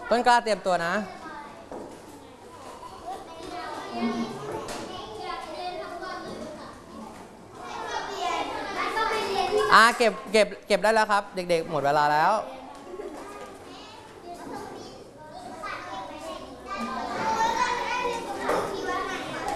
ต้นกล้าเตรียมตัวนะเก็บได้แล้วครับเด็กๆหมดเวลาแล้ว